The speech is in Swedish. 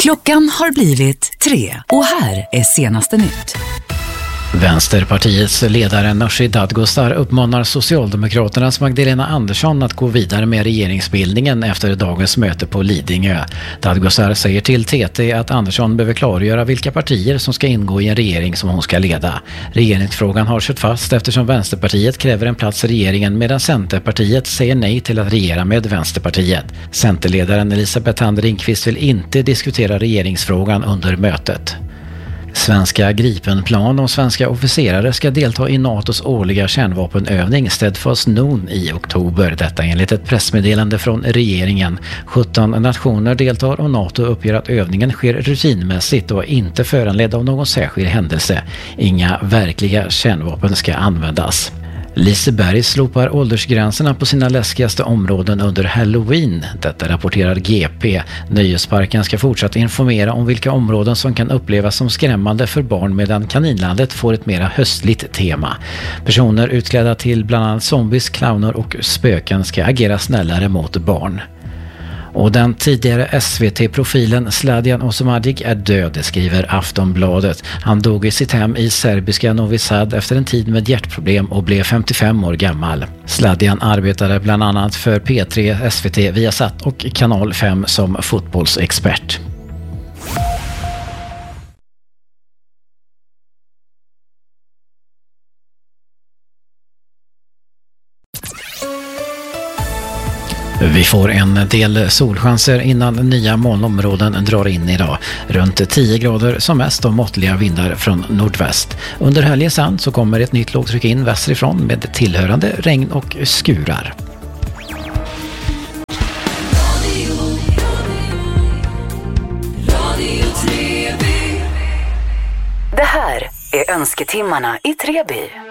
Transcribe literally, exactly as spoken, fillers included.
Klockan har blivit tre och här är senaste nytt. Vänsterpartiets ledare Nooshi Dadgostar uppmanar Socialdemokraternas Magdalena Andersson att gå vidare med regeringsbildningen efter dagens möte på Lidingö. Dadgostar säger till T T att Andersson behöver klargöra vilka partier som ska ingå i en regering som hon ska leda. Regeringsfrågan har kört fast eftersom Vänsterpartiet kräver en plats i regeringen medan Centerpartiet säger nej till att regera med Vänsterpartiet. Centerledaren Elisabeth Thand Ringqvist vill inte diskutera regeringsfrågan under mötet. Svenska Gripenplan och svenska officerare ska delta i NATOs årliga kärnvapenövning Steadfast Noon i oktober. Detta enligt ett pressmeddelande från regeringen. sjutton nationer deltar och NATO uppger att övningen sker rutinmässigt och inte föranledd av någon särskild händelse. Inga verkliga kärnvapen ska användas. Liseberg slopar åldersgränserna på sina läskigaste områden under Halloween. Detta rapporterar G P. Nöjesparken ska fortsatt informera om vilka områden som kan upplevas som skrämmande för barn medan Kaninlandet får ett mera höstligt tema. Personer utklädda till bland annat zombies, clowner och spöken ska agera snällare mot barn. Och den tidigare S V T-profilen Sladian Osmadic är död, skriver Aftonbladet. Han dog i sitt hem i serbiska Novi Sad efter en tid med hjärtproblem och blev femtiofem år gammal. Sladian arbetade bland annat för P tre, S V T, Viasat och Kanal fem som fotbollsexpert. Vi får en del solchanser innan nya molnområden drar in idag. Runt tio grader som mest och måttliga vindar från nordväst. Under helgen sen så kommer ett nytt lågtryck in västerifrån med tillhörande regn och skurar. Det här är önsketimmarna i Treby.